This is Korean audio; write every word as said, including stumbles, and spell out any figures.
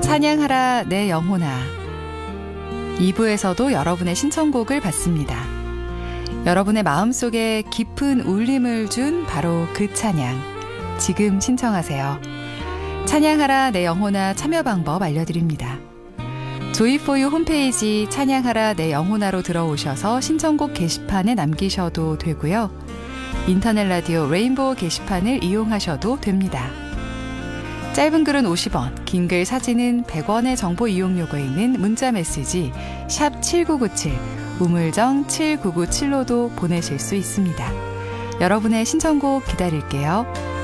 찬양하라 내 영혼아. 이 부에서도 여러분의 신청곡을 받습니다. 여러분의 마음속에 깊은 울림을 준 바로 그 찬양. 지금 신청하세요. 찬양하라 내 영혼아 참여 방법 알려드립니다. 조이포유 홈페이지 찬양하라 내 영혼아로 들어오셔서 신청곡 게시판에 남기셔도 되고요. 인터넷 라디오 레인보우 게시판을 이용하셔도 됩니다. 짧은 글은 오십 원, 긴 글 사진은 백 원의 정보 이용료가 있는 문자메시지 샵 칠구구칠, 우물정 칠구구칠로도 보내실 수 있습니다. 여러분의 신청곡 기다릴게요.